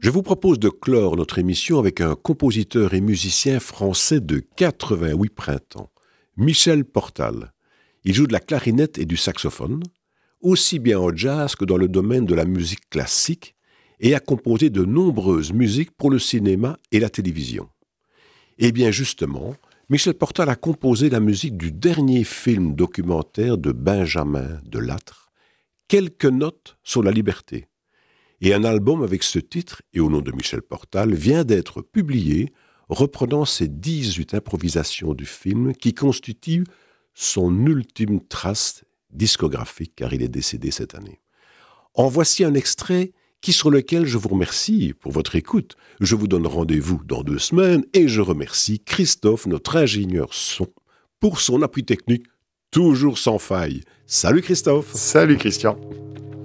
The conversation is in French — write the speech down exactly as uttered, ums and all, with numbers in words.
Je vous propose de clore notre émission avec un compositeur et musicien français de quatre-vingt-huit printemps, Michel Portal. Il joue de la clarinette et du saxophone, aussi bien en jazz que dans le domaine de la musique classique, et a composé de nombreuses musiques pour le cinéma et la télévision. Et bien justement, Michel Portal a composé la musique du dernier film documentaire de Benjamin Delattre, Quelques notes sur la liberté. Et un album avec ce titre, et au nom de Michel Portal, vient d'être publié, reprenant ses dix-huit improvisations du film qui constituent son ultime trace discographique, car il est décédé cette année. En voici un extrait qui, sur lequel je vous remercie pour votre écoute. Je vous donne rendez-vous dans deux semaines et je remercie Christophe, notre ingénieur son, pour son appui technique toujours sans faille. Salut Christophe. Salut Christian.